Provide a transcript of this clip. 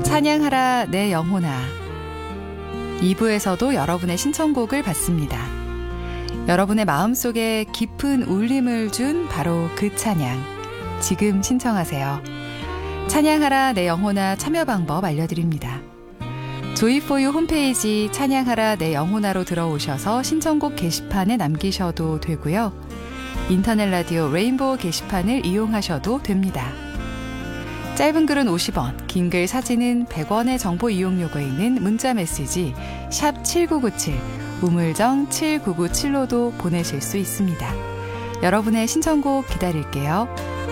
찬양하라 내 영혼아. 2부에서도 여러분의 신청곡을 받습니다. 여러분의 마음속에 깊은 울림을 준 바로 그 찬양. 지금 신청하세요. 찬양하라 내 영혼아 참여 방법 알려드립니다. 조이포유 홈페이지 찬양하라 내 영혼아로 들어오셔서 신청곡 게시판에 남기셔도 되고요. 인터넷 라디오 레인보우 게시판을 이용하셔도 됩니다. 짧은 글은 50원, 긴 글 사진은 100원의 정보 이용료가 있는 문자메시지 샵 7997, 우물정 7997로도 보내실 수 있습니다. 여러분의 신청곡 기다릴게요.